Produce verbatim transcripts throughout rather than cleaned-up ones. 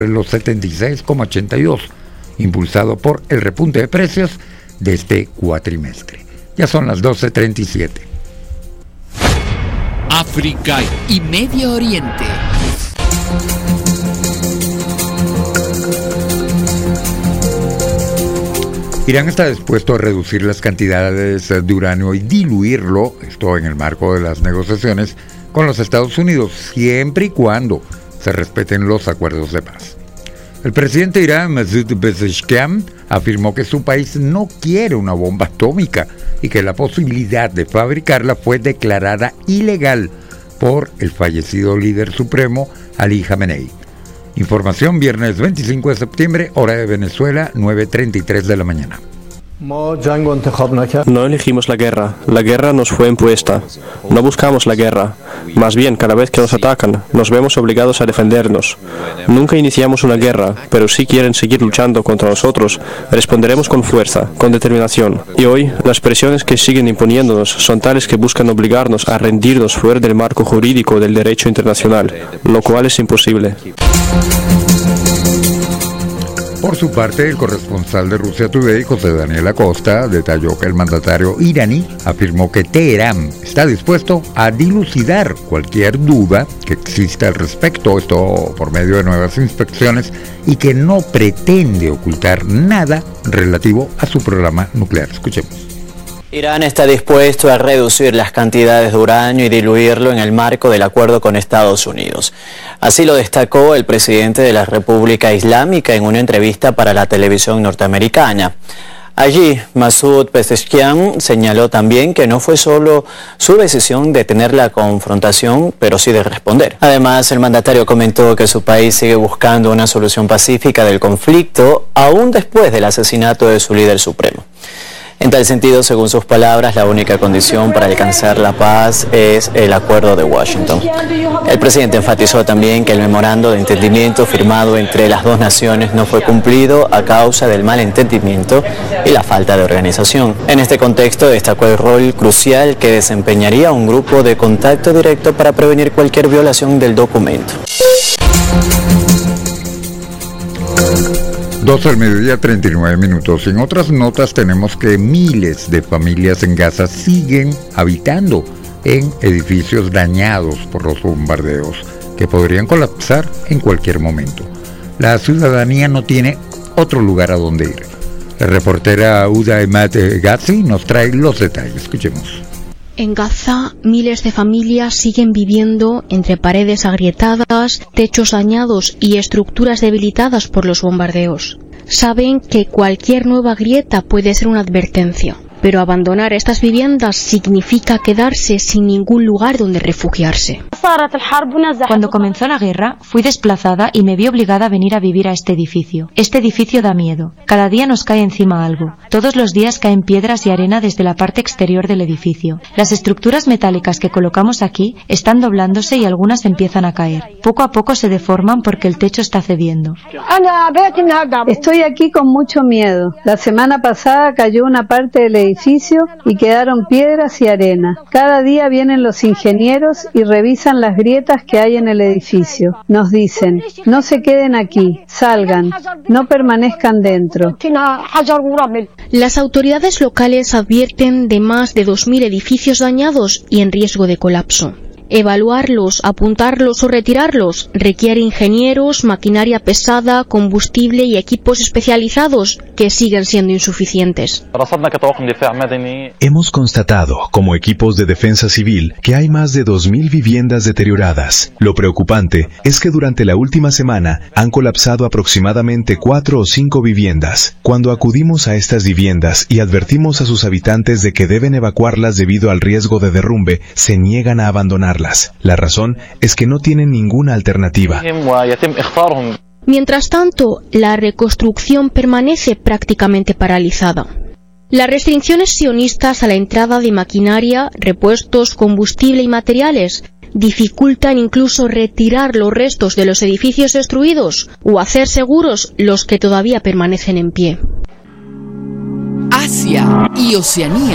los setenta y seis coma ochenta y dos, impulsado por el repunte de precios de este cuatrimestre. Ya son las doce treinta y siete. África y Medio Oriente. Irán está dispuesto a reducir las cantidades de uranio y diluirlo, esto en el marco de las negociaciones con los Estados Unidos, siempre y cuando se respeten los acuerdos de paz. El presidente de Irán, Masoud Pezeshkian, afirmó que su país no quiere una bomba atómica y que la posibilidad de fabricarla fue declarada ilegal por el fallecido líder supremo Ali Khamenei. Información viernes veinticinco de septiembre, hora de Venezuela, nueve treinta y tres de la mañana. No elegimos la guerra, la guerra nos fue impuesta. No buscamos la guerra. Más bien, cada vez que nos atacan, nos vemos obligados a defendernos. Nunca iniciamos una guerra, pero si quieren seguir luchando contra nosotros, responderemos con fuerza, con determinación. Y hoy, las presiones que siguen imponiéndonos son tales que buscan obligarnos a rendirnos fuera del marco jurídico del derecho internacional, lo cual es imposible. Por su parte, el corresponsal de Russia Today, José Daniel Acosta, detalló que el mandatario iraní afirmó que Teherán está dispuesto a dilucidar cualquier duda que exista al respecto, esto por medio de nuevas inspecciones, y que no pretende ocultar nada relativo a su programa nuclear. Escuchemos. Irán está dispuesto a reducir las cantidades de uranio y diluirlo en el marco del acuerdo con Estados Unidos. Así lo destacó el presidente de la República Islámica en una entrevista para la televisión norteamericana. Allí, Masoud Pezeshkian señaló también que no fue solo su decisión de tener la confrontación, pero sí de responder. Además, el mandatario comentó que su país sigue buscando una solución pacífica del conflicto, aún después del asesinato de su líder supremo. En tal sentido, según sus palabras, la única condición para alcanzar la paz es el acuerdo de Washington. El presidente enfatizó también que el memorando de entendimiento firmado entre las dos naciones no fue cumplido a causa del malentendimiento y la falta de organización. En este contexto, destacó el rol crucial que desempeñaría un grupo de contacto directo para prevenir cualquier violación del documento. doce al mediodía, treinta y nueve minutos. En otras notas tenemos que miles de familias en Gaza siguen habitando en edificios dañados por los bombardeos que podrían colapsar en cualquier momento. La ciudadanía no tiene otro lugar a donde ir. La reportera Uda Emat Ghazi nos trae los detalles. Escuchemos. En Gaza, miles de familias siguen viviendo entre paredes agrietadas, techos dañados y estructuras debilitadas por los bombardeos. Saben que cualquier nueva grieta puede ser una advertencia, pero abandonar estas viviendas significa quedarse sin ningún lugar donde refugiarse. Cuando comenzó la guerra, fui desplazada y me vi obligada a venir a vivir a este edificio. Este edificio da miedo. Cada día nos cae encima algo. Todos los días caen piedras y arena desde la parte exterior del edificio. Las estructuras metálicas que colocamos aquí están doblándose y algunas empiezan a caer. Poco a poco se deforman porque el techo está cediendo. Estoy aquí con mucho miedo. La semana pasada cayó una parte del edificio y quedaron piedras y arena. Cada día vienen los ingenieros y revisan las grietas que hay en el edificio. Nos dicen, no se queden aquí, salgan, no permanezcan dentro. Las autoridades locales advierten de más de dos mil edificios dañados y en riesgo de colapso. Evaluarlos, apuntarlos o retirarlos requiere ingenieros, maquinaria pesada, combustible y equipos especializados que siguen siendo insuficientes. Hemos constatado, como equipos de defensa civil, que hay más de dos mil viviendas deterioradas. Lo preocupante es que durante la última semana han colapsado aproximadamente cuatro o cinco viviendas. Cuando acudimos a estas viviendas y advertimos a sus habitantes de que deben evacuarlas debido al riesgo de derrumbe, se niegan a abandonarlas. La razón es que no tienen ninguna alternativa. Mientras tanto, la reconstrucción permanece prácticamente paralizada. Las restricciones sionistas a la entrada de maquinaria, repuestos, combustible y materiales dificultan incluso retirar los restos de los edificios destruidos o hacer seguros los que todavía permanecen en pie. Asia y Oceanía.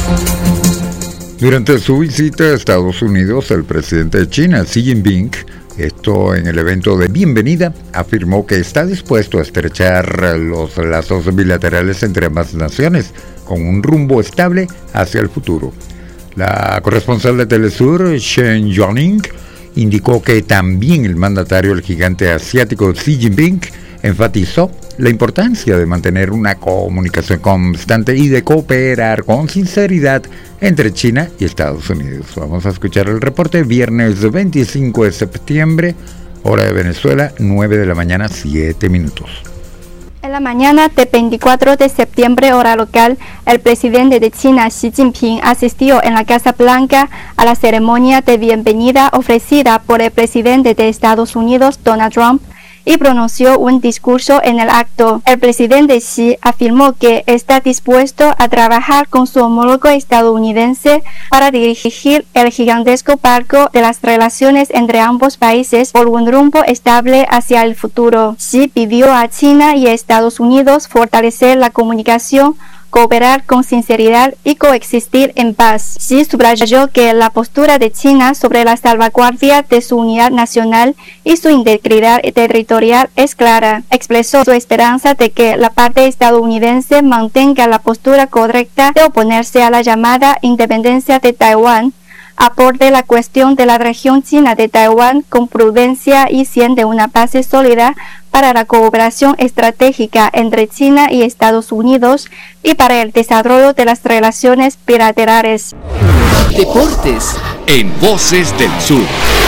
Durante su visita a Estados Unidos, el presidente de China, Xi Jinping, esto en el evento de bienvenida, afirmó que está dispuesto a estrechar los lazos bilaterales entre ambas naciones con un rumbo estable hacia el futuro. La corresponsal de Telesur, Shen Yoning, indicó que también el mandatario, el gigante asiático Xi Jinping, enfatizó la importancia de mantener una comunicación constante y de cooperar con sinceridad entre China y Estados Unidos. Vamos a escuchar el reporte. Viernes veinticinco de septiembre, hora de Venezuela, nueve de la mañana, siete minutos. En la mañana del veinticuatro de septiembre, hora local, el presidente de China, Xi Jinping, asistió en la Casa Blanca a la ceremonia de bienvenida ofrecida por el presidente de Estados Unidos, Donald Trump, y pronunció un discurso en el acto. El presidente Xi afirmó que está dispuesto a trabajar con su homólogo estadounidense para dirigir el gigantesco barco de las relaciones entre ambos países por un rumbo estable hacia el futuro. Xi pidió a China y a Estados Unidos fortalecer la comunicación, cooperar con sinceridad y coexistir en paz. Xi subrayó que la postura de China sobre la salvaguardia de su unidad nacional y su integridad territorial es clara. Expresó su esperanza de que la parte estadounidense mantenga la postura correcta de oponerse a la llamada independencia de Taiwán, aborde la cuestión de la región china de Taiwán con prudencia y siente una base sólida para la cooperación estratégica entre China y Estados Unidos y para el desarrollo de las relaciones bilaterales. Deportes en Voces del Sur.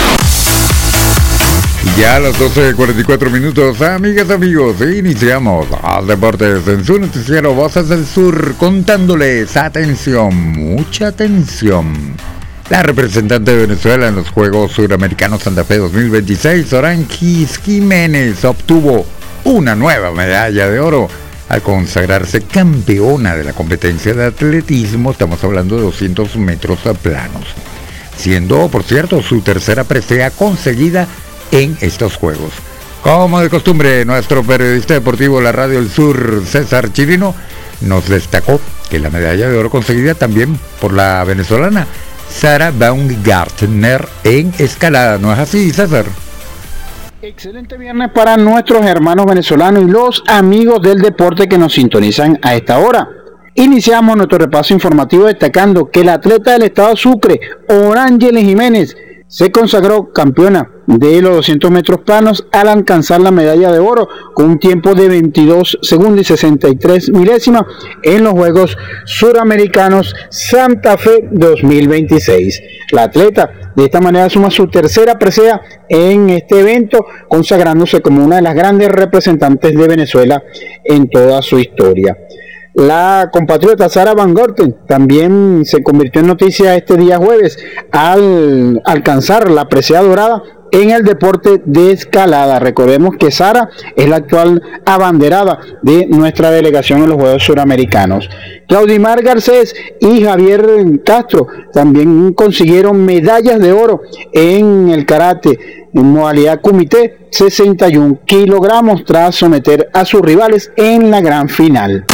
Y ya a las doce cuarenta y cuatro minutos, amigas, amigos, iniciamos a Deportes en su noticiero Voces del Sur, contándoles, atención, mucha atención. La representante de Venezuela en los Juegos Suramericanos Santa Fe dos mil veintiséis, Oranquis Jiménez, obtuvo una nueva medalla de oro al consagrarse campeona de la competencia de atletismo. Estamos hablando de doscientos metros planos, siendo, por cierto, su tercera presea conseguida en estos Juegos. Como de costumbre, nuestro periodista deportivo de la Radio del Sur, César Chirino, nos destacó que la medalla de oro conseguida también por la venezolana Sara Baumgartner en escalada. ¿No es así, César? Excelente viernes para nuestros hermanos venezolanos y los amigos del deporte que nos sintonizan a esta hora. Iniciamos nuestro repaso informativo destacando que la atleta del estado Sucre, Orángeles Jiménez, se consagró campeona de los doscientos metros planos al alcanzar la medalla de oro con un tiempo de veintidós segundos y sesenta y tres milésimas en los Juegos Suramericanos Santa Fe dos mil veintiséis. La atleta de esta manera suma su tercera presea en este evento, consagrándose como una de las grandes representantes de Venezuela en toda su historia. La compatriota Sara Baumgartner también se convirtió en noticia este día jueves al alcanzar la presea dorada en el deporte de escalada. Recordemos que Sara es la actual abanderada de nuestra delegación en los Juegos Suramericanos. Claudimar Garcés y Javier Castro también consiguieron medallas de oro en el karate en modalidad kumite sesenta y uno kilogramos tras someter a sus rivales en la gran final.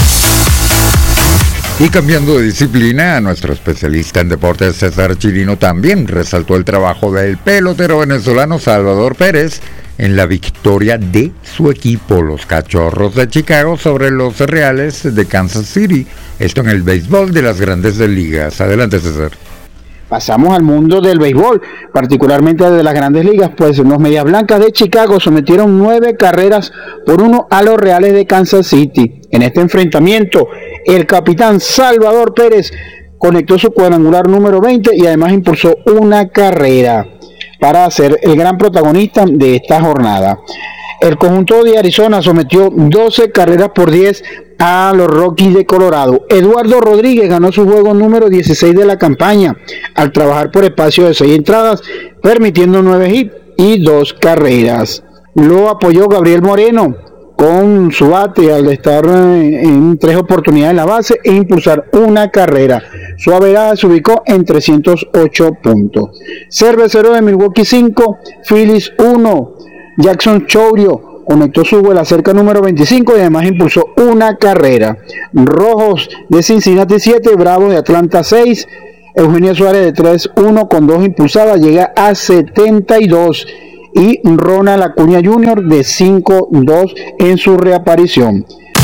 Y cambiando de disciplina, nuestro especialista en deportes César Chirino también resaltó el trabajo del pelotero venezolano Salvador Pérez en la victoria de su equipo, los Cachorros de Chicago, sobre los Reales de Kansas City, esto en el béisbol de las Grandes Ligas. Adelante, César. Pasamos al mundo del béisbol, particularmente de las Grandes Ligas, pues los Medias Blancas de Chicago sometieron nueve carreras por uno a los Reales de Kansas City. En este enfrentamiento, el capitán Salvador Pérez conectó su cuadrangular número veinte y además impulsó una carrera para ser el gran protagonista de esta jornada. El conjunto de Arizona sometió doce carreras por diez a los Rockies de Colorado. Eduardo Rodríguez ganó su juego número dieciséis de la campaña al trabajar por espacio de seis entradas, permitiendo nueve hits y dos carreras. Lo apoyó Gabriel Moreno con su bate al estar en, en tres oportunidades en la base e impulsar una carrera. Su average se ubicó en trescientos ocho puntos. Cervecero de Milwaukee cinco, Phillies uno. Jackson Chourio conectó su vuela cerca número veinticinco y además impulsó una carrera. Rojos de Cincinnati siete, Bravos de Atlanta seis. Eugenio Suárez de tres uno con dos impulsadas llega a setenta y dos. y Ronald Acuña junior de cinco dos en su reaparición.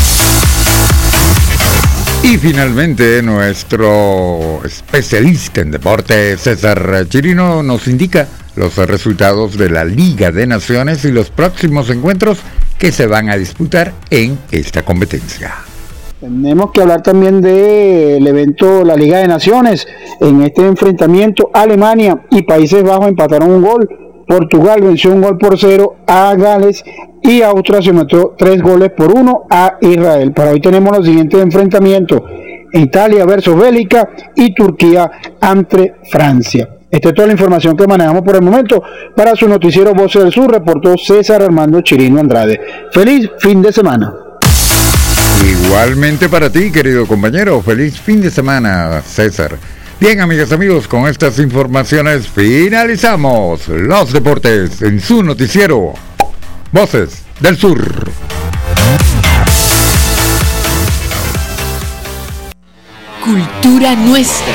Y finalmente nuestro especialista en deporte César Chirino nos indica los resultados de la Liga de Naciones y los próximos encuentros que se van a disputar en esta competencia. Tenemos que hablar también del evento de la Liga de Naciones. En este enfrentamiento, Alemania y Países Bajos empataron un gol. Portugal venció un gol por cero a Gales y Austria se metió tres goles por uno a Israel. Para hoy tenemos los siguientes enfrentamientos: Italia versus Bélgica y Turquía ante Francia. Esta es toda la información que manejamos por el momento. Para su noticiero Voces del Sur, reportó César Armando Chirino Andrade. Feliz fin de semana. Igualmente para ti, querido compañero. Feliz fin de semana, César. Bien, amigas y amigos, con estas informaciones finalizamos los deportes en su noticiero Voces del Sur. Cultura nuestra.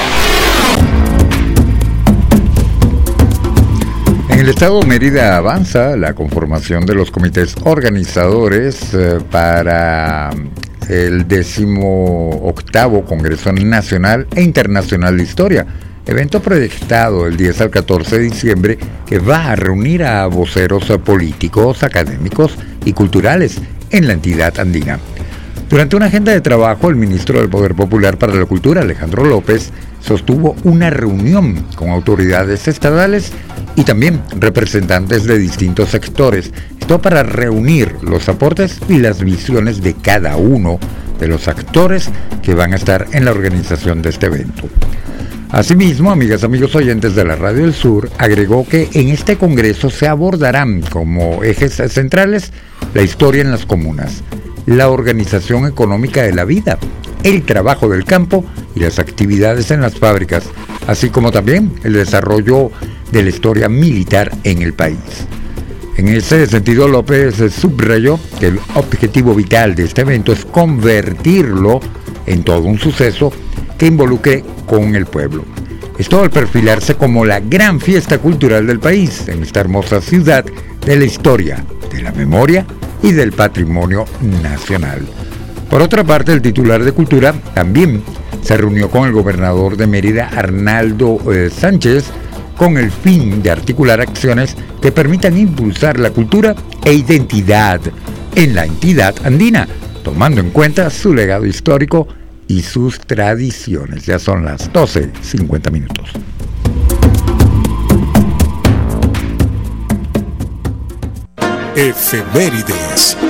En el estado de Mérida avanza la conformación de los comités organizadores eh, para el décimo octavo Congreso Nacional e Internacional de Historia, evento proyectado del diez al catorce de diciembre que va a reunir a voceros políticos, académicos y culturales en la entidad andina. Durante una agenda de trabajo, el ministro del Poder Popular para la Cultura, Alejandro López, sostuvo una reunión con autoridades estadales y también representantes de distintos sectores, esto para reunir los aportes y las visiones de cada uno de los actores que van a estar en la organización de este evento. Asimismo, amigas y amigos oyentes de la Radio del Sur, agregó que en este congreso se abordarán como ejes centrales la historia en las comunas, la organización económica de la vida, el trabajo del campo y las actividades en las fábricas, así como también el desarrollo de la historia militar en el país. En ese sentido, López subrayó que el objetivo vital de este evento es convertirlo en todo un suceso que involucre con el pueblo. Esto al perfilarse como la gran fiesta cultural del país en esta hermosa ciudad de la historia, de la memoria y del patrimonio nacional. Por otra parte, el titular de Cultura también se reunió con el gobernador de Mérida, Arnaldo eh, Sánchez, con el fin de articular acciones que permitan impulsar la cultura e identidad en la entidad andina, tomando en cuenta su legado histórico y sus tradiciones. Ya son las doce cincuenta minutos. Efemérides.